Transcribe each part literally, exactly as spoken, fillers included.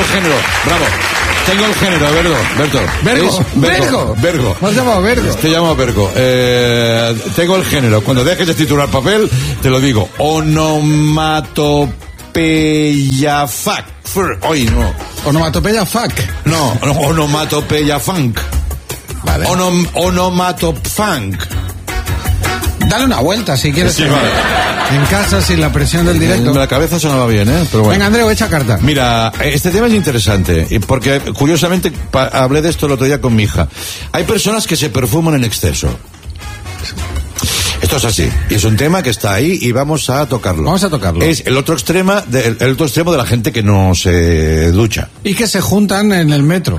género. Bravo. Tengo el género, Bergo. Berto. Vergo. Vergo. Vergo. ¿Me has llamado Vergo? Te llamo Bergo. Eh, tengo el género. Cuando dejes de titular papel, te lo digo. Onomatopeya fuck. Hoy no. Onomatopeya fuck. No, no, onomatopeya funk. Vale. Onom, onomatopfunk. Dale una vuelta si quieres. Sí, vale. En casa sin la presión del directo. La cabeza sonaba bien, ¿eh? Pero bueno. Venga, Andreu, echa carta. Mira, este tema es interesante, y porque curiosamente pa- hablé de esto el otro día con mi hija. Hay personas que se perfuman en exceso. Esto es así, y es un tema que está ahí y vamos a tocarlo. Vamos a tocarlo. Es el otro extremo de, el otro extremo de la gente que no se ducha. Y que se juntan en el metro.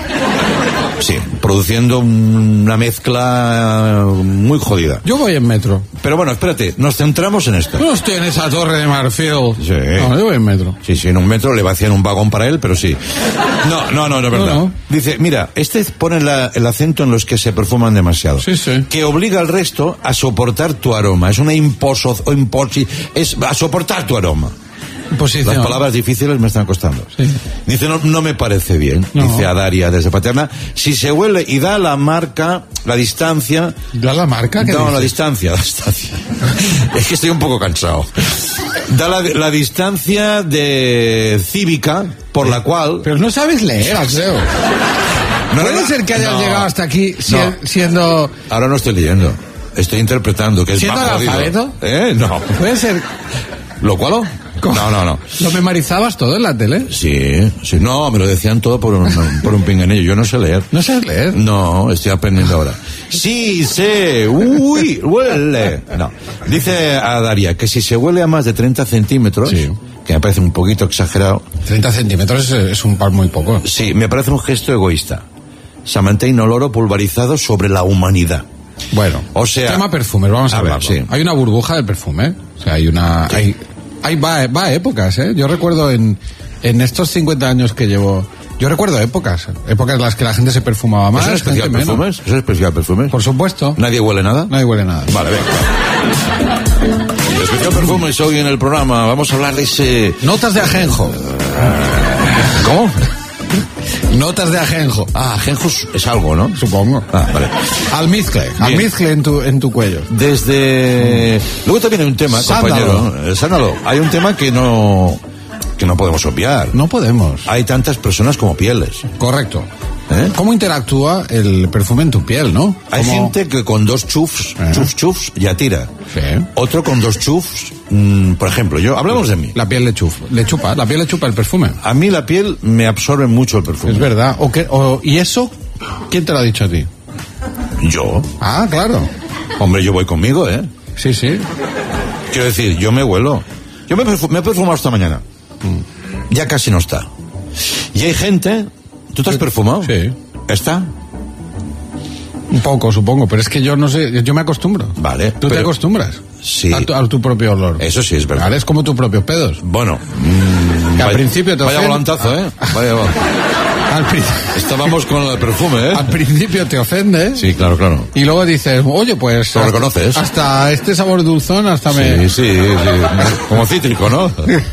Sí, produciendo una mezcla muy jodida. Yo voy en metro. Pero bueno, espérate, nos centramos en esto. No estoy en esa torre de marfil. Sí. No, yo voy en metro. Sí, sí, en un metro le vacían un vagón para él, pero sí. No, no, no, no es verdad. No, no. Dice, mira, este pone la, el acento en los que se perfuman demasiado. Sí, sí. Que obliga al resto a soportar tu aroma. Es una imposo, o imposi, es a soportar tu aroma. Posición. Las palabras difíciles me están costando. Sí. Dice, no, no me parece bien, No. dice a Daria desde Paterna. Si se huele y da la marca, la distancia... ¿Da la marca? ¿Qué No, dices? la distancia, la distancia. Es que estoy un poco cansado. Da la, la distancia de cívica por la cual... Pero no sabes leer, Alfredo. No, Puede no, ser que hayas no. llegado hasta aquí si- No. siendo... Ahora no estoy leyendo. Estoy interpretando, que es ¿Siendo más jodido. analfabeto? ¿Eh? No. Puede ser... ¿Lo cual? No, no, no. ¿Lo memorizabas todo en la tele? Sí, sí. No, me lo decían todo por un, por un pinganillo. Yo no sé leer. ¿No sabes leer? No, estoy aprendiendo ahora. Sí, sé. Uy, huele. No. Dice a Daria que si se huele a más de treinta centímetros, Sí. que me parece un poquito exagerado, treinta centímetros es, es un par muy poco. sí, me parece un gesto egoísta. Samantha Inoloro pulverizado sobre la humanidad. Bueno, O sea- tema perfumes, vamos a, a ver, hablarlo. sí. Hay una burbuja de perfume, o sea, hay una... Hay, hay va, va a épocas, ¿eh? Yo recuerdo en, en estos cincuenta años que llevo... Yo recuerdo épocas, épocas en las que la gente se perfumaba más, ¿Eso es especial gente menos. perfumes? ¿Eso es especial perfumes? Por supuesto. ¿Nadie huele nada? Nadie huele nada. Vale, venga. El especial perfumes hoy en el programa. Vamos a hablar de ese... Notas de ajenjo. ¿Cómo? Notas de ajenjo. Ah, ajenjo es- es algo, ¿no? Supongo. Ah, vale. Almizcle. Almizcle en tu, en tu cuello. Desde... Luego también hay un tema, Sándalo. compañero. Eh, Sándalo. Hay un tema que no... que no podemos obviar. No podemos. Hay tantas personas como pieles. Correcto. ¿Eh? ¿Cómo interactúa el perfume en tu piel, no? Hay ¿Cómo- gente que con dos chufs, ¿Eh? chufs, chufs, ya tira. Sí. Otro con dos chufs, mm, por ejemplo, yo, hablamos de mí. La piel le chupa, le chupa, la piel le chupa el perfume. A mí la piel me absorbe mucho el perfume. Es verdad. ¿O qué, o, ¿Y eso quién te lo ha dicho a ti? Yo, Ah, claro. hombre, yo voy conmigo, ¿eh? Sí, sí. Quiero decir, yo me huelo. Yo me, perfu- me he perfumado esta mañana. Ya casi no está. Y hay gente... ¿Tú te has perfumado? Sí. ¿Está? Un poco, supongo, pero es que yo no sé, yo me acostumbro. Vale, ¿Tú te pero- acostumbras? Sí. A tu, a tu propio olor. Eso sí es verdad. Vale, es como tus propios pedos. Bueno. mm, Que al vaya- principio te Vaya ofende- volantazo, ¿eh? Vaya vol- Al, pri- Estábamos con el perfume, ¿eh? al principio te ofende. Sí, claro, claro. Y luego dices, oye, pues... Lo hasta- reconoces. Hasta este sabor dulzón, hasta me... Sí, sí, sí. Como cítrico, ¿no?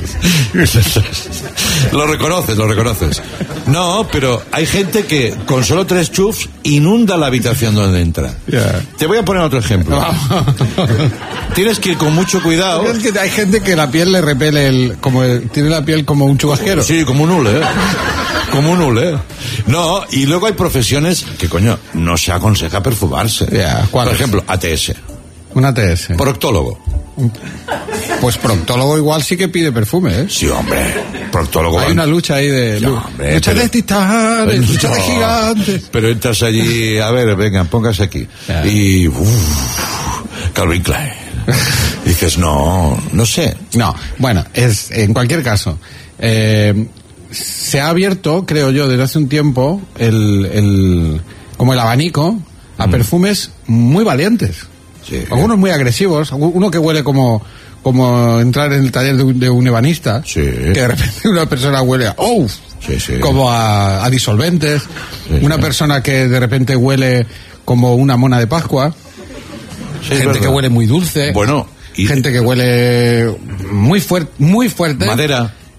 Lo reconoces, lo reconoces. No, pero hay gente que con solo tres chufs inunda la habitación donde entra. Ya. Te voy a poner otro ejemplo. Tienes que ir con mucho cuidado. Es que hay gente que la piel le repele el... Como el- tiene la piel como un chubasquero. Sí, como un hule, ¿eh? Como un hule. No, y luego hay profesiones que, coño, no se aconseja perfumarse. Ya, Por ¿cuáles? ejemplo, A T S, Una T S. proctólogo. Pues proctólogo igual sí que pide perfume, ¿eh? Sí, hombre, proctólogo. Hay una lucha ahí de... Ya, lu- hombre, lucha pero- de titanes, lucha de No, gigantes. Pero entras allí, a ver, venga, póngase aquí. Ya. Y, uff, Calvin Klein. Dices, no, no sé. No, bueno, es en cualquier caso. Eh, se ha abierto, creo yo, desde hace un tiempo, el, el como el abanico a perfumes muy valientes. Sí. Algunos muy agresivos, uno que huele como como entrar en el taller de un, de un ebanista, Sí. que de repente una persona huele a oh, Sí, sí. como a, a disolventes, Sí, una sí. persona que de repente huele como una mona de Pascua, Sí, es gente que verdad. huele muy dulce, Bueno, y- gente que huele muy fuerte, muy fuerte, Madera.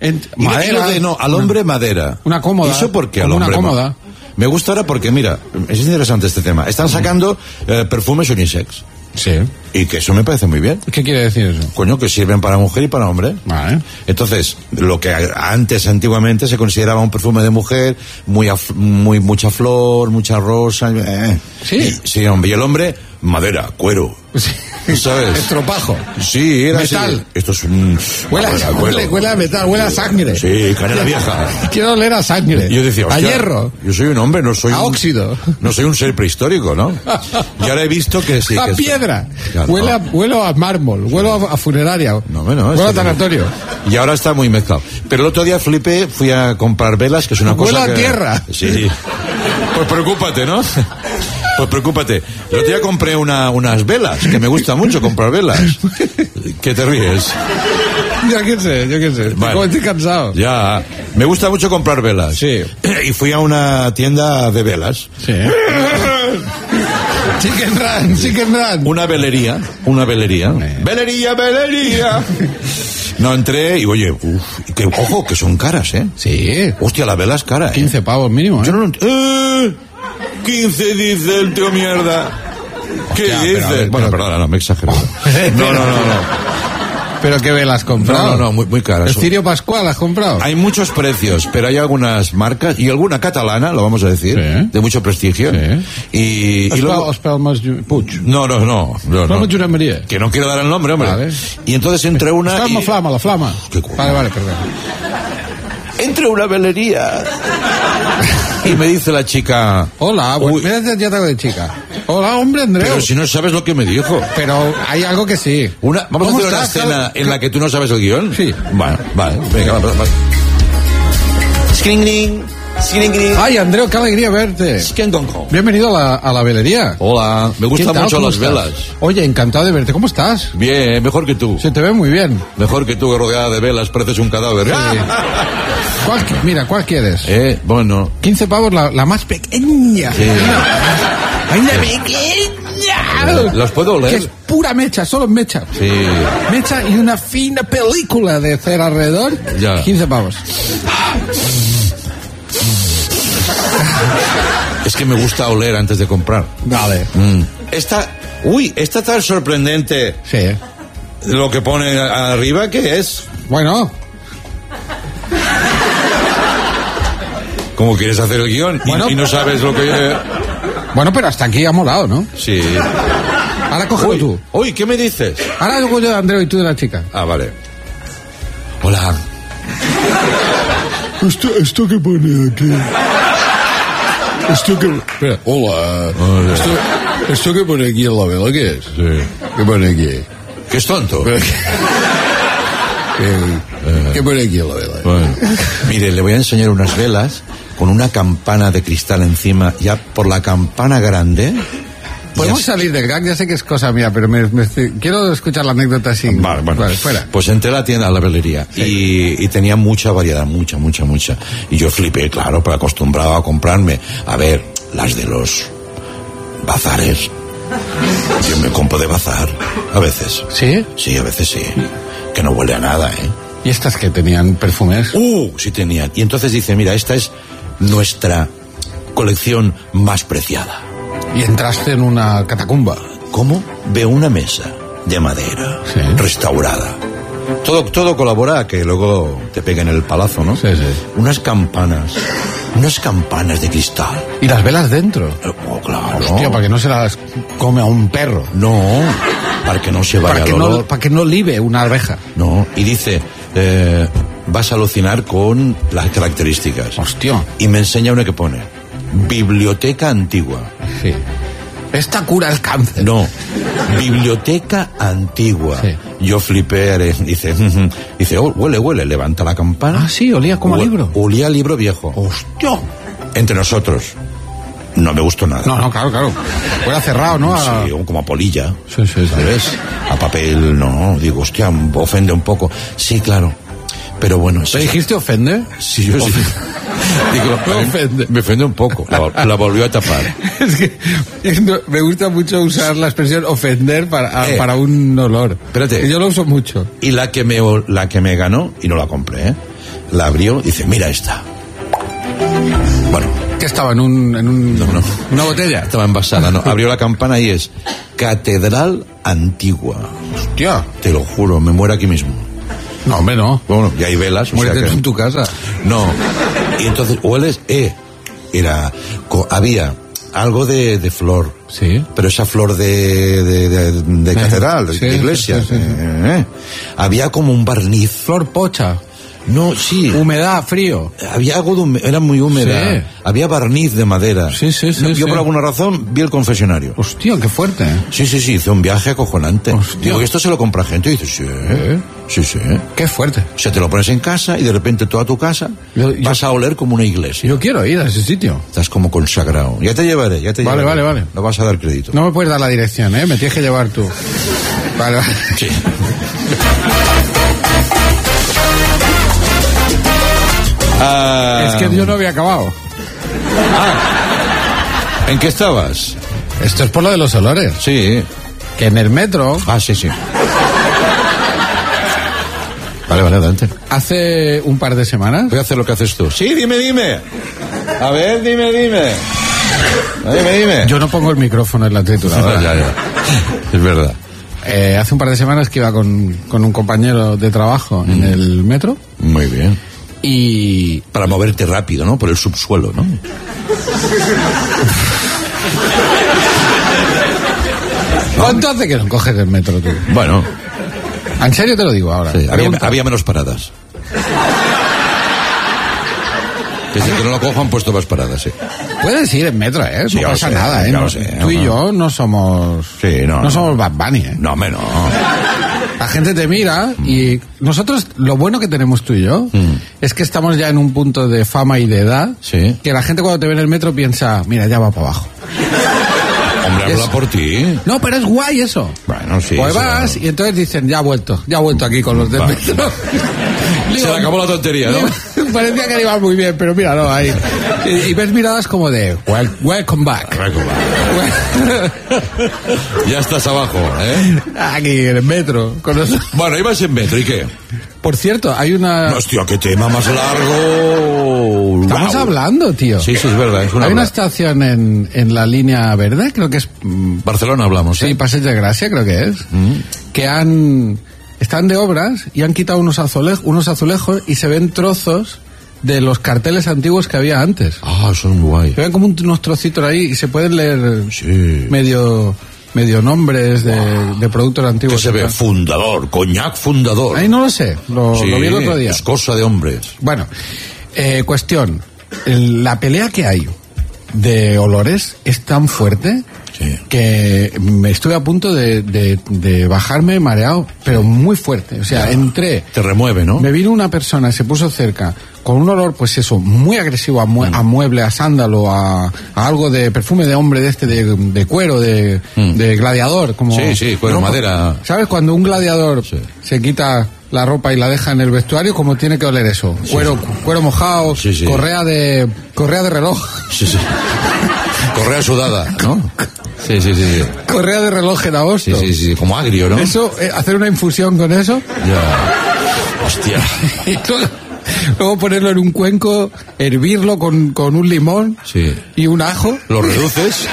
En- Y- y madera. lo de, no, al hombre madera. Una cómoda. ¿Y eso por qué al Como una hombre ma- cómoda. Me gusta ahora porque, mira, es interesante este tema. Están sacando eh, perfumes unisex. Sí. Y que eso me parece muy bien. ¿Qué quiere decir eso? Coño, que sirven para mujer y para hombre. Vale. Entonces, lo que a- antes, antiguamente, se consideraba un perfume de mujer, muy, af- muy mucha flor, mucha rosa. Eh. Sí. Y- sí, hombre. Y el hombre, madera, cuero. ¿Sabes? Estropajo. Sí, era así. Metal. Esto es un... Huele, a- madera, huele, cuero. huele a metal, huele a sangre. Sí, canela vieja. Quiero oler a sangre. Yo decía, a hostia, hierro. Yo soy un hombre, no soy A un... óxido. No soy un ser prehistórico, ¿no? Y ahora he visto que sí. a que piedra. Ya, no. Huele a, huelo a mármol. Huelo a, a funeraria. No, bueno, Huele a esto- tanatorio. Y ahora está muy mezclado. Pero el otro día flipé, fui a comprar velas, que es una Huele cosa a que... tierra. Sí. Pues preocúpate, ¿no? Pues preocúpate. El otro día compré una, unas velas, que me gusta mucho comprar velas. ¿Qué te ríes? Yo qué sé, yo qué sé. Vale. Como estoy cansado. Ya. Me gusta mucho comprar velas. Sí. Y fui a una tienda de velas. Sí. Chicken Run, Chicken Run. Una velería, una velería. Eh. Velería, velería. No, entré y oye, uf, que, ojo, que son caras, ¿eh? Sí. Hostia, la vela es cara, ¿eh? quince pavos mínimo, ¿eh? Yo no lo ent- ¡Eh! quince dice el tío mierda. ¿Qué Ya, dice? pero a ver, bueno, pero- perdona, no, me he exagerado. No, no, no, no. ¿Pero qué velas has comprado? No, no, no, muy, muy caras. ¿El Cirio Pascual has comprado? Hay muchos precios, pero hay algunas marcas y alguna catalana, lo vamos a decir, Sí. de mucho prestigio. Sí. Y, y luego... Espelmes Puig. No, no, no. no, no. Espelmes Josep Maria. Que no quiero dar el nombre, hombre. Vale. Y entonces entre una... Espelma y- Flama, la Flama. Qué coño. Vale, vale, perdón. Entre una velería. Y me dice la chica... Hola, bueno, Uy. mira, ya te hago de chica. Hola, hombre, Andreu. Pero si no sabes lo que me dijo. Pero hay algo que sí. Una, vamos a ¿Cómo hacer una estás? escena en la que tú no sabes el guión. Sí. Bueno, vale, venga, va, va, va. Skring, skring, Ay, Andreu, qué alegría verte. skring. Bienvenido a la, a la velería. Hola, me ¿Qué gustan tal? mucho ¿Cómo las estás? velas. Oye, encantado de verte. ¿Cómo estás? Bien, mejor que tú. Se te ve muy bien. Mejor que tú, rodeada de velas, pareces un cadáver. ¿Cuál qui- mira, ¿cuál quieres? Eh, bueno, quince pavos, la, la más pequeña. sí. ¡Ay, la pequeña! ¿Las puedo oler? Que es pura mecha, solo mecha. Sí. Mecha y una fina película de cera alrededor. Ya. quince pavos. Es que me gusta oler antes de comprar. Vale. Mm. Esta, uy, esta tan sorprendente. Sí. Lo que pone arriba, ¿qué es? Bueno, ¿Cómo quieres hacer el guión? Y- Bueno. y, no sabes lo que... bueno, pero hasta aquí ha molado, ¿no? Sí. Ahora cógelo tú. Uy, ¿qué me dices? Ahora hago yo de Andreu y tú de la chica. Ah, vale. Hola. ¿Esto, esto que pone aquí? Esto que... Espera, hola. Hola. Esto, esto que pone aquí en la vela, ¿qué es? Sí. ¿Qué pone aquí? ¿Qué es tonto? ¿Qué, qué pone aquí en la vela? Bueno. Mire, le voy a enseñar unas velas con una campana de cristal encima. Ya por la campana grande... Podemos ya- salir del gag, ya sé que es cosa mía, pero me, me estoy- quiero escuchar la anécdota así. Vale, bueno. fuera. Pues entré a la tienda, a la velería, y, y tenía mucha variedad, mucha, mucha, mucha. Y yo flipé, claro, pero acostumbrado a comprarme, a ver, las de los bazares. Yo me compro de bazar, a veces. ¿Sí? Sí, a veces sí. Que no huele a nada, ¿eh? ¿Y estas que tenían perfumes? Uh, sí tenían. Y entonces dice, mira, esta es nuestra colección más preciada. Y entraste en una catacumba. ¿Cómo? Veo una mesa de madera, Sí. restaurada. Todo, todo colabora a que luego te peguen el palazo, ¿no? Sí, sí. Unas campanas, unas campanas de cristal. ¿Y las velas dentro? Eh, Oh, claro. Hostia, para que no se las come a un perro. No, para que no se vaya Para que, el no, olor. para que no libe una abeja. No, y dice, eh, vas a alucinar con las características. Hostia. Y me enseña una que pone, biblioteca antigua. Sí. Esta cura el cáncer. No, biblioteca antigua. Sí. Yo flipé, eh, dice, dice, oh, huele, huele, levanta la campana. Ah, sí, olía como a Hue- libro. Olía a libro viejo. Hostia. Entre nosotros. No me gustó nada. No, no, claro, claro. Huele a cerrado, ¿no? A... Sí, o como a polilla. Sí, sí, sí. ¿Sabes? A papel, no. Digo, hostia, ofende un poco. Sí, claro. Pero bueno, sí. ¿Te dijiste ofende? Sí, yo sí. Digo, Me a mí ofende. me ofende un poco. La, la volvió a tapar. Es que es- no, me gusta mucho usar la expresión ofender para, a- Eh. para un olor. Espérate. Yo lo uso mucho. Y la que me la que me ganó, y no la compré, ¿eh? la abrió y dice, mira esta. Bueno. ¿Qué estaba? ¿En, un, en un, no, no. una botella? Estaba envasada, no. Abrió la campana y es Catedral Antigua. Hostia. Te lo juro, me muero aquí mismo. No, hombre, no. Bueno, y hay velas. Muérete o sea que... en tu casa. No. Y entonces, hueles, eh, era, co, había algo de, de flor. Sí. Pero esa flor de, de, de, de eh, catedral, de, sí, de iglesia. Sí, sí, sí. Eh, eh. Había como un barniz. Flor pocha. No, sí. Humedad, frío. Había algo de húmedo, era muy húmeda. Sí. Había barniz de madera. Sí, sí, sí. No, yo sí. por alguna razón vi el confesionario. Hostia, qué fuerte. ¿eh? Sí, sí, sí, hice un viaje acojonante. Hostia. Digo, ¿esto se lo compra gente? Y dices, sí, ¿Eh? sí, sí. Qué fuerte. O sea, te lo pones en casa y de repente toda tu casa Yo- yo- vas a oler como una iglesia. Yo quiero ir a ese sitio. Estás como consagrado. Ya te llevaré, ya te Vale, llevaré. vale, vale. No vas a dar crédito. No me puedes dar la dirección, ¿eh? Me tienes que llevar tú. Vale, vale. Sí. Ah, Es que yo no había acabado. ¿En qué estabas? Esto es por lo de los olores. Sí. Que en el metro, Ah, sí, sí. Vale, vale, adelante. hace un par de semanas, Voy a hacer lo que haces tú. Sí, dime, dime. A ver, dime, dime. Dime, dime. yo no pongo el micrófono en la trituradora. Ya, ya. Es verdad. Eh, hace un par de semanas que iba con, con un compañero de trabajo en el metro Muy bien. y... Para moverte rápido, ¿no? Por el subsuelo, ¿no? ¿Cuánto hace que no coges el metro tú? Bueno, En serio te lo digo ahora. sí, había, Pregunta. había menos paradas. Desde que no lo cojo han puesto más paradas, sí. Puedes ir en metro, ¿eh? Sí, No ya lo pasa sé, nada, ¿eh? ya No- lo sé, tú y no. yo no somos... Sí, no, No, no. somos Bad Bunny, ¿eh? No, hombre, no. La gente te mira y nosotros, lo bueno que tenemos tú y yo, Mm. es que estamos ya en un punto de fama y de edad, Sí. que la gente cuando te ve en el metro piensa, mira, ya va para abajo. Hombre, habla Es- por ti. No, pero es guay eso. Bueno, sí. Pues se vas la- y entonces dicen, ya ha vuelto, ya ha vuelto aquí con los del Vale. metro. Se Digo, le acabó la tontería, ¿no? parecía que iba muy bien, pero mira, no, ahí. Y, y ves miradas como de, "Wel- welcome back. Ya estás abajo, ¿eh? Aquí en el metro. Con los... Bueno, ibas en metro, ¿y qué? Por cierto, hay una... No, hostia, qué tema más largo. Estamos Guau. hablando, tío. Sí, sí, es verdad. Es una Hay una habla- estación en, en la línea verde, creo que es... mm, Barcelona hablamos, sí, ¿eh? Passeig de Gracia, creo que es. Mm. Que han... Están de obras y han quitado unos, azulej- unos azulejos y se ven trozos de los carteles antiguos que había antes. Ah, son guay. Se ven como un- unos trocitos ahí y se pueden leer Sí. medio medio nombres de, de productos ¿Qué antiguos. se ve? Fundador, coñac fundador. Ahí no lo sé, lo, Sí, lo vi el otro día. es cosa de hombres. Bueno, eh, cuestión. El- la pelea que hay de olores es tan fuerte Sí. que me estuve a punto de, de- de bajarme mareado, pero muy fuerte. O sea, entré, Te remueve, ¿no? me vino una persona, se puso cerca, con un olor, pues eso, muy agresivo a, mue- Mm. a mueble, a sándalo, a, a algo de perfume de hombre de este, de, de cuero, de, Mm. de gladiador. Como, Sí, sí, cuero, madera. ¿Sabes? Cuando un gladiador Sí. se quita la ropa y la deja en el vestuario, ¿cómo tiene que oler eso? Cuero, cuero mojado, Sí, sí. correa de correa de reloj. Sí, sí. Correa sudada, ¿no? Sí, sí, sí. Sí, Correa de reloj en agosto. sí, sí, sí. Como agrio, ¿no? Eso, eh, hacer una infusión con eso Ya. Hostia. y luego, luego ponerlo en un cuenco, hervirlo con, con un limón Sí. y un ajo Lo reduces.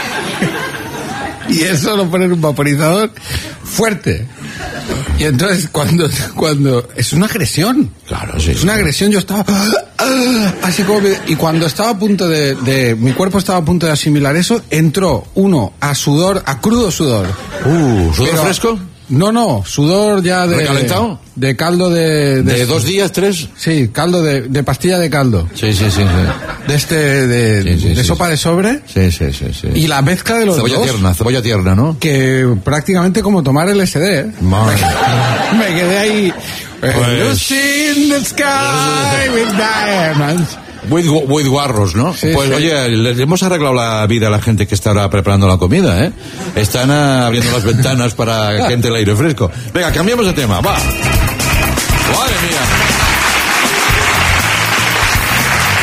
y eso lo poner en un vaporizador fuerte. Y entonces cuando cuando es una agresión. Claro, sí. Es una agresión, yo estaba ah, así como me- y cuando estaba a punto de, de mi cuerpo estaba a punto de asimilar eso, entró uno a sudor, a crudo sudor. Uh, ¿sudor Pero- fresco? No, no, sudor ya de ¿Recalentado? de caldo de ¿De dos días, tres? Sí, caldo de, de pastilla de caldo. Sí, sí, sí. Sí, De este de, Sí, sí, de sí, sopa sí. de sobre sí, sí. sí, sí. y la mezcla de los Cebolla dos tierna, cebolla tierna, ¿no? que prácticamente como tomar L S D. ¿eh? Madre. Me quedé ahí. Pues- Lucy in the sky with diamonds. With, with guarros, ¿no? Sí, pues sí. oye, les hemos arreglado la vida a la gente que está ahora preparando la comida, ¿eh? Están ah, abriendo las ventanas para que entre el aire fresco. Venga, cambiamos de tema, va. Madre mía.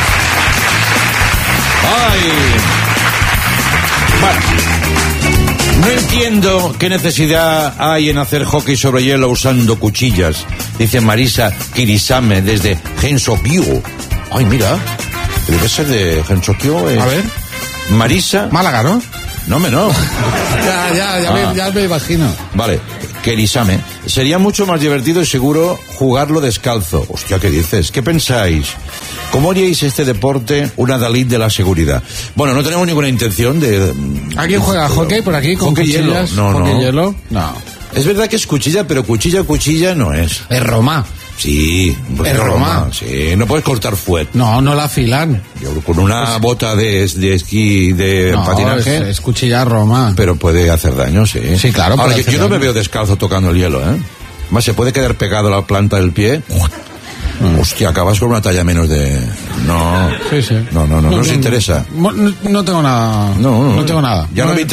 Ay. Bueno. No entiendo qué necesidad hay en hacer hockey sobre hielo usando cuchillas, dice Marisa Kirisame desde Gensokyo. Ay, mira, debe ser de Gensokyo. Es... A ver. Marisa. Málaga, ¿no? No, me no. ya, ya, ya, Ah. me, ya me imagino. Vale, Kirisame. Sería mucho más divertido y seguro jugarlo descalzo. Hostia, ¿qué dices? ¿Qué pensáis? ¿Cómo haríais este deporte una Dalí de la seguridad? Bueno, no tenemos ninguna intención de... ¿Alguien juega hockey por aquí con ¿Hockey hielo? cuchillas? No, ¿Hockey no. hielo? No. Es verdad que es cuchilla, pero cuchilla, cuchilla no es. Es Roma. Sí, pues Es Roma. Sí, no puedes cortar fuerte. No, no la afilan. Yo, con una bota de, de esquí, de No, patinaje, es, es cuchilla Roma. pero puede hacer daño, sí. Sí, claro, Ahora, puede yo, hacer yo no me daño. veo descalzo tocando el hielo, ¿eh? Más se puede quedar pegado a la planta del pie. Mm. Hostia, acabas con una talla menos de... No. Sí, sí. No, no, no, no, nos interesa. No, no tengo nada. No, no, no tengo nada. Ya no me